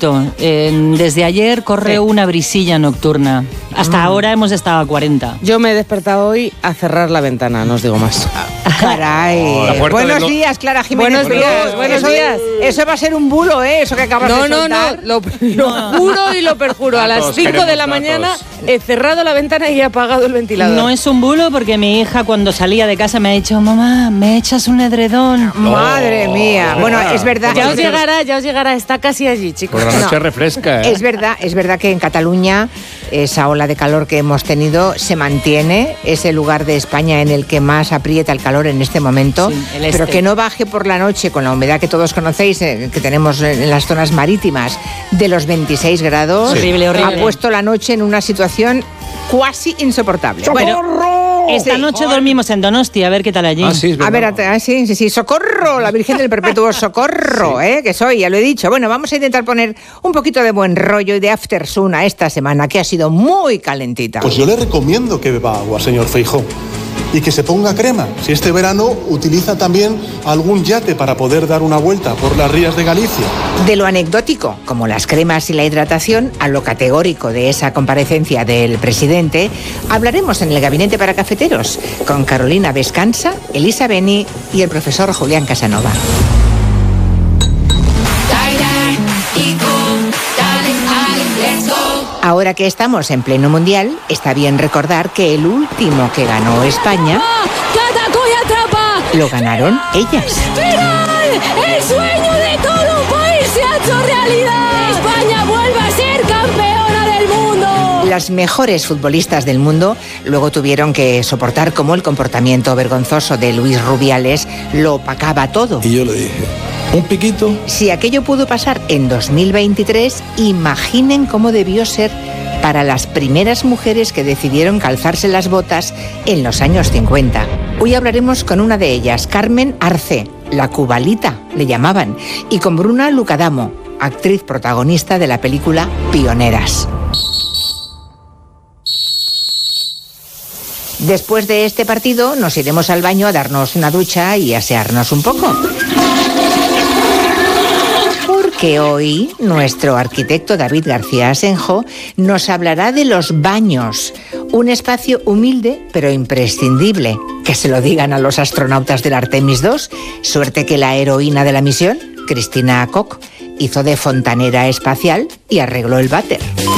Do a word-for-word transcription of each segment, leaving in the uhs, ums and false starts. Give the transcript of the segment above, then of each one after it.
poquito. Eh, desde ayer corre sí. una brisilla nocturna. Hasta mm. ahora hemos estado a cuarenta. Yo me he despertado hoy a cerrar la ventana, no os digo más. Caray. Oh, buenos no... días, Clara Jiménez. Buenos días, buenos eso, días. Eso va a ser un bulo, ¿eh? Eso que acabas no, de soltar. No, no, no, lo, lo juro y lo perjuro. A las cinco de la mañana he cerrado la ventana y he apagado el ventilador. No es un bulo porque mi hija cuando salía de casa me ha dicho, mamá, ¿me echas un edredón? No. Madre mía. Bueno, es verdad. Ya os llegará, ya os llegará. Está casi allí, chicos. Por la noche no, refresca, ¿eh? Es verdad, es verdad que en Cataluña esa ola de calor que hemos tenido se mantiene. Es el lugar de España en el que más aprieta el calor en este momento. Sí, el este. Pero que no baje por la noche con la humedad que todos conocéis, eh, que tenemos en las zonas marítimas, de los veintiséis grados. Sí. Horrible, horrible. Ha puesto la noche en una situación cuasi insoportable. Bueno, esta noche dormimos en Donosti, a ver qué tal allí. Ah, sí, es a ver, a, sí, sí, sí, socorro, la Virgen del Perpetuo Socorro, sí. eh, que soy, ya lo he dicho. Bueno, vamos a intentar poner un poquito de buen rollo y de aftersun a esta semana, que ha sido muy calentita. Pues yo le recomiendo que beba agua, señor Feijóo. Y que se ponga crema. Si este verano utiliza también algún yate para poder dar una vuelta por las rías de Galicia. De lo anecdótico, como las cremas y la hidratación, a lo categórico de esa comparecencia del presidente, hablaremos en el Gabinete para Cafeteros con Carolina Vescansa, Elisa Beni y el profesor Julián Casanova. Ahora que estamos en pleno mundial, está bien recordar que el último que ganó España lo ganaron ellas. ¡Final! ¡El sueño de todo un país se ha hecho realidad! ¡España vuelve a ser campeona del mundo! Las mejores futbolistas del mundo luego tuvieron que soportar cómo el comportamiento vergonzoso de Luis Rubiales lo opacaba todo. Y yo le dije, un piquito. Si aquello pudo pasar en dos mil veintitrés, imaginen cómo debió ser para las primeras mujeres que decidieron calzarse las botas en los años cincuenta. Hoy hablaremos con una de ellas, Carmen Arce, la Cubalita, le llamaban, y con Bruna Lucadamo, actriz protagonista de la película Pioneras. Después de este partido nos iremos al baño a darnos una ducha y asearnos un poco. Que hoy nuestro arquitecto David García Asenjo nos hablará de los baños, un espacio humilde pero imprescindible. Que se lo digan a los astronautas del Artemis dos, suerte que la heroína de la misión, Cristina Koch, hizo de fontanera espacial y arregló el váter.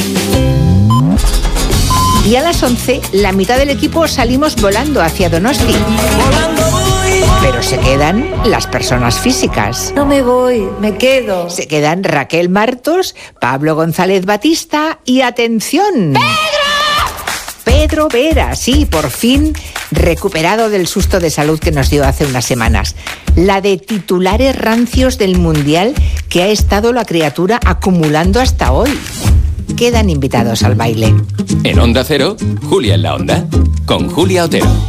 Y a las once, la mitad del equipo salimos volando hacia Donosti. Pero se quedan las personas físicas. No me voy, me quedo. Se quedan Raquel Martos, Pablo González Batista y ¡atención! ¡Pedro! Pedro Vera, sí, por fin recuperado del susto de salud que nos dio hace unas semanas. La de titulares rancios del Mundial que ha estado la criatura acumulando hasta hoy. Quedan invitados al baile. En Onda Cero, Julia en la Onda, con Julia Otero.